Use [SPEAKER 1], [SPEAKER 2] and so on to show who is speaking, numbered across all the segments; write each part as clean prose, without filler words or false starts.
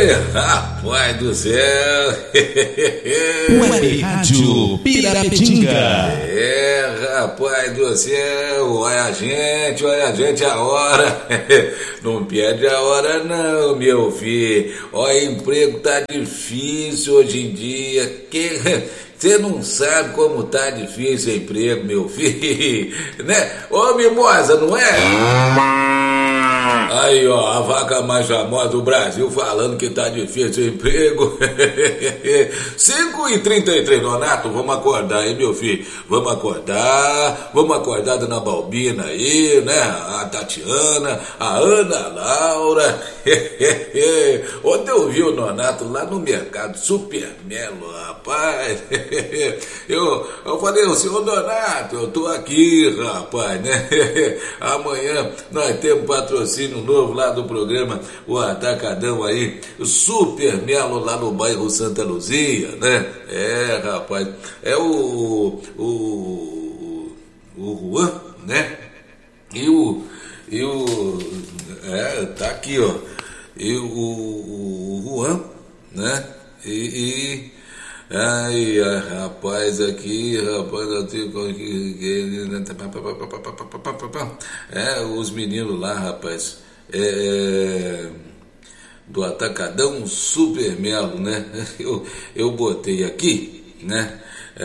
[SPEAKER 1] Rapaz do céu.
[SPEAKER 2] Web Rádio Pirapetinga.
[SPEAKER 1] Rapaz do céu, olha a gente a hora. Não perde a hora não, meu filho. Olha, emprego tá difícil hoje em dia. Você não sabe como tá difícil o emprego, meu filho, né? Ô, Mimosa, não é? Aí, ó, a vaca mais famosa do Brasil falando que tá difícil o emprego. 5h33, Donato, vamos acordar, hein, meu filho? Vamos acordar, Dona Balbina aí, né? A Tatiana, a Ana Laura. Ontem eu vi o Donato lá no mercado Super Melo, rapaz. Eu falei, o senhor Donato, eu tô aqui, rapaz, né? Amanhã nós temos patrocínio novo lá do programa O Atacadão aí, Super Melo lá no bairro Santa Luzia, né? Rapaz, é o Juan, né? Tá aqui, ó. E o Juan, né? Ai, rapaz, aqui, rapaz, eu tenho os meninos lá, rapaz, do Atacadão Super Melo, né? Eu botei aqui, né?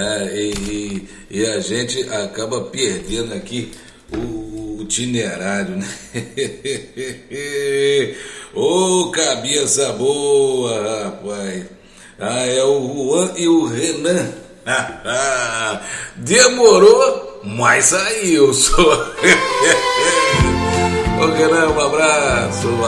[SPEAKER 1] E a gente acaba perdendo aqui o itinerário, né? Ô, cabeça boa, rapaz. É o Juan e o Renan. Demorou, mas saiu. Ô, Renan, um abraço.